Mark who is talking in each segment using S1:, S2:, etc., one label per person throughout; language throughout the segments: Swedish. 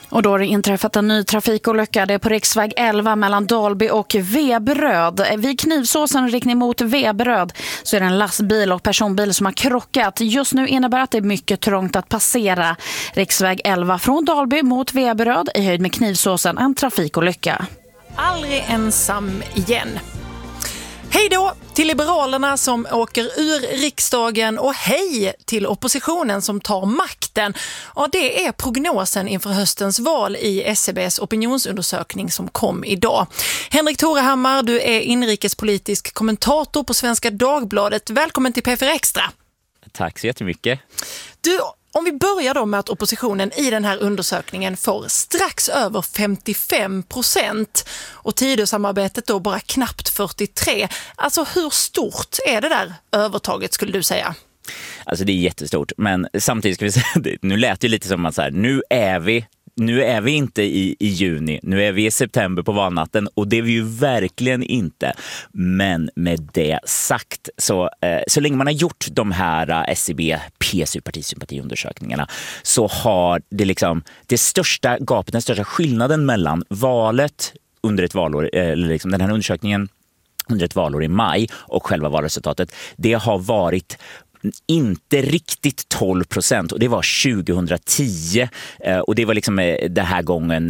S1: Och då har det inträffat en ny trafikolycka. Det är på riksväg 11 mellan Dalby och Veberöd. Vid Knivsåsen riktning mot Veberöd så är det en lastbil och personbil som har krockat. Just nu innebär att det är mycket trångt att passera riksväg 11 från Dalby mot Veberöd i höjd med Knivsåsen. En trafikolycka.
S2: Aldrig ensam igen. Hej då till Liberalerna som åker ur riksdagen och hej till oppositionen som tar makten. Och det är prognosen inför höstens val i SCBs opinionsundersökning som kom idag. Henrik Torehammar, du är inrikespolitisk kommentator på Svenska Dagbladet. Välkommen till P4 Extra.
S3: Tack så jättemycket.
S2: Du, om vi börjar då med att oppositionen i den här undersökningen får strax över 55% och Tidösamarbetet då bara knappt 43%. Alltså hur stort är det där övertaget skulle du säga?
S3: Alltså det är jättestort, men samtidigt ska vi säga, nu lät det lite som att så här, nu är vi inte i juni, nu är vi i september på valnatten och det är vi ju verkligen inte. Men med det sagt, så länge man har gjort de här SCB P-sympatiundersökningarna så har det liksom det största gapet, den största skillnaden mellan valet under ett valår, eller liksom den här undersökningen under ett valår i maj och själva valresultatet, det har varit inte riktigt 12% och det var 2010 och det var liksom den här gången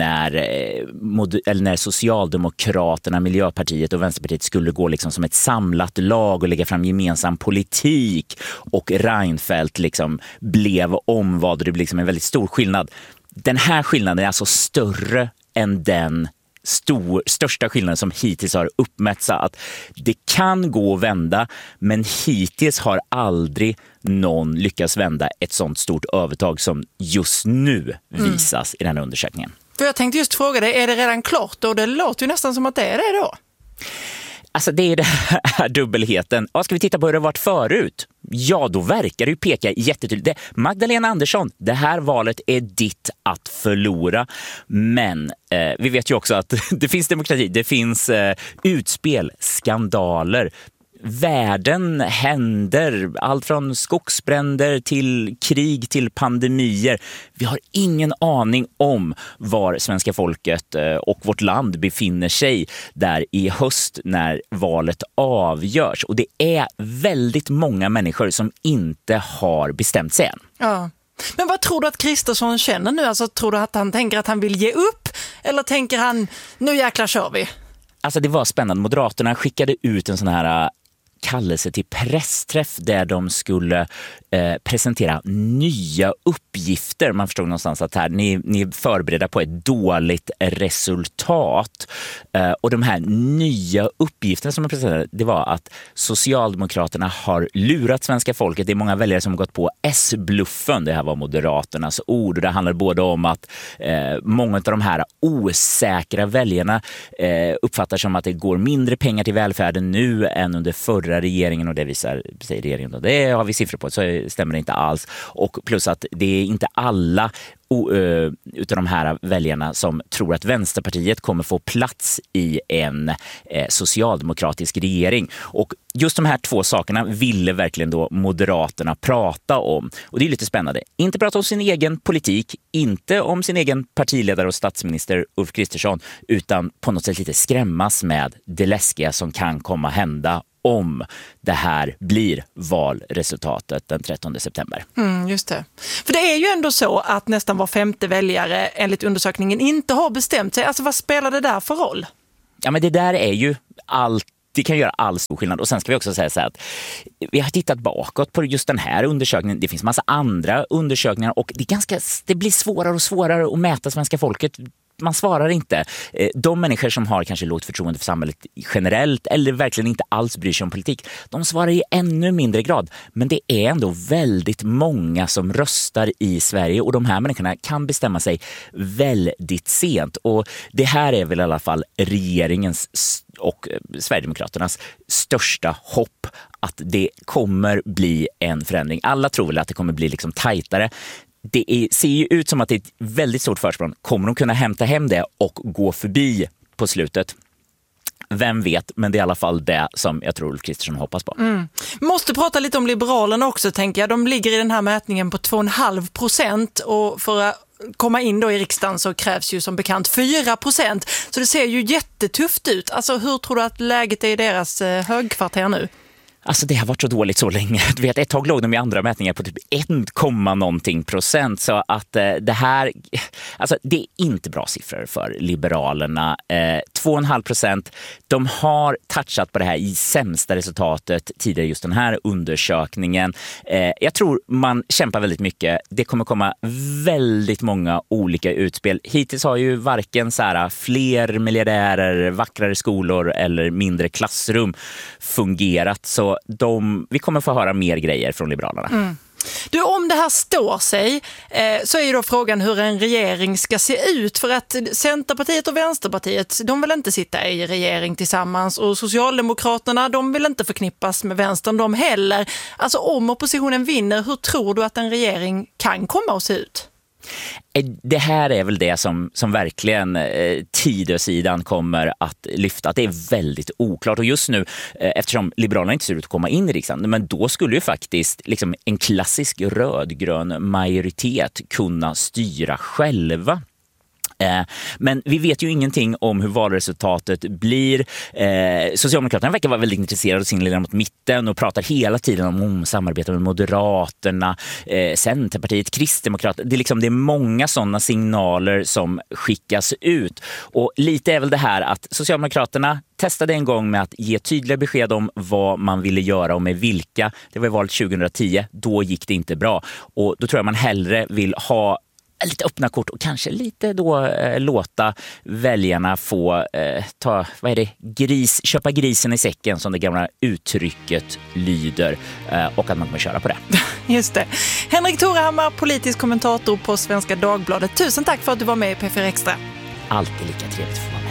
S3: när Socialdemokraterna, Miljöpartiet och Vänsterpartiet skulle gå liksom som ett samlat lag och lägga fram gemensam politik och Reinfeldt liksom blev omvald och det blev liksom en väldigt stor skillnad. Den här skillnaden är alltså större än den största skillnaden som hittills har uppmätts, att det kan gå att vända, men hittills har aldrig någon lyckats vända ett sånt stort övertag som just nu visas i den här undersökningen.
S2: För jag tänkte just fråga dig, är det redan klart? Och det låter ju nästan som att det är det då.
S3: Alltså det är det här dubbelheten. Ska vi titta på hur det varit förut? Ja, då verkar det ju peka jättetydligt. Magdalena Andersson, det här valet är ditt att förlora. Men vi vet ju också att det finns demokrati, det finns utspel, skandaler. Världen händer, allt från skogsbränder till krig till pandemier. Vi har ingen aning om var svenska folket och vårt land befinner sig där i höst när valet avgörs. Och det är väldigt många människor som inte har bestämt sig än.
S2: Ja. Men vad tror du att Kristersson känner nu? Alltså, tror du att han tänker att han vill ge upp? Eller tänker han, nu jäklar kör vi?
S3: Alltså det var spännande. Moderaterna skickade ut en sån här kallelse till pressträff där de skulle presentera nya uppgifter. Man förstod någonstans att här, ni är förberedda på ett dåligt resultat. Och de här nya uppgifterna som de presenterade, det var att Socialdemokraterna har lurat svenska folket. Det är många väljare som har gått på S-bluffen. Det här var Moderaternas ord. Och det handlar både om att många av de här osäkra väljarna uppfattar som att det går mindre pengar till välfärden nu än under förra regeringen, och det visar säger regeringen då. Det har vi siffror på, så stämmer det inte alls. Och plus att det är inte alla utav de här väljarna som tror att Vänsterpartiet kommer få plats i en socialdemokratisk regering. Och just de här två sakerna ville verkligen då Moderaterna prata om. Och det är lite spännande. Inte prata om sin egen politik, inte om sin egen partiledare och statsminister Ulf Kristersson, utan på något sätt lite skrämmas med det läskiga som kan komma hända om det här blir valresultatet den 13 september.
S2: Just det. För det är ju ändå så att nästan var femte väljare enligt undersökningen inte har bestämt sig. Alltså vad spelar det där för roll?
S3: Ja, men det där är ju allt. Det kan göra all stor skillnad. Och sen ska vi också säga så här att vi har tittat bakåt på just den här undersökningen. Det finns massa andra undersökningar och det blir svårare och svårare att mäta svenska folket. Man svarar inte. De människor som har kanske lågt förtroende för samhället generellt eller verkligen inte alls bryr sig om politik, de svarar i ännu mindre grad. Men det är ändå väldigt många som röstar i Sverige och de här människorna kan bestämma sig väldigt sent. Och det här är väl i alla fall regeringens och Sverigedemokraternas största hopp, att det kommer bli en förändring. Alla tror väl att det kommer bli liksom tajtare. Ser ju ut som att det är ett väldigt stort försprång. Kommer de kunna hämta hem det och gå förbi på slutet? Vem vet, men det är i alla fall det som jag tror Ulf Kristersson hoppas på.
S2: Måste prata lite om Liberalerna också, tänker jag. De ligger i den här mätningen på 2,5% och för komma in då i riksdagen så krävs ju som bekant 4%. Så det ser ju jättetufft ut. Alltså hur tror du att läget är i deras högkvarter nu?
S3: Alltså det har varit så dåligt så länge. Du vet, ett tag låg de i andra mätningar på typ 1,någonting%. Så att det här, alltså det är inte bra siffror för Liberalerna. 2,5%. De har touchat på det här i sämsta resultatet tidigare just den här undersökningen. Jag tror man kämpar väldigt mycket. Det kommer komma väldigt många olika utspel. Hittills har ju varken så här fler miljardärer, vackrare skolor eller mindre klassrum fungerat. Så vi kommer få höra mer grejer från Liberalerna.
S2: Mm. Du, om det här står sig så är ju då frågan hur en regering ska se ut, för att Centerpartiet och Vänsterpartiet, de vill inte sitta i regering tillsammans, och Socialdemokraterna, de vill inte förknippas med vänstern de heller. Alltså om oppositionen vinner, hur tror du att en regering kan komma att se ut?
S3: Det här är väl det som verkligen Tidösidan kommer att lyfta. Att det är väldigt oklart. Och just nu, eftersom Liberalerna inte ser ut att komma in i riksdagen, men då skulle ju faktiskt liksom en klassisk rödgrön majoritet kunna styra själva. Men vi vet ju ingenting om hur valresultatet blir. Socialdemokraterna verkar vara väldigt intresserade av sin lilla mot mitten och pratar hela tiden om samarbete med Moderaterna, Centerpartiet, Kristdemokraterna. Det är många sådana signaler som skickas ut. Och lite är väl det här att Socialdemokraterna testade en gång med att ge tydliga besked om vad man ville göra och med vilka. Det var valet 2010. Då gick det inte bra. Och då tror jag man hellre vill ha lite öppna kort och kanske lite då låta väljarna få köpa grisen i säcken, som det gamla uttrycket lyder, och att man kommer köra på det.
S2: Just det. Henrik Torehammar, politisk kommentator på Svenska Dagbladet. Tusen tack för att du var med i P4 Extra.
S3: Alltid lika trevligt för mig.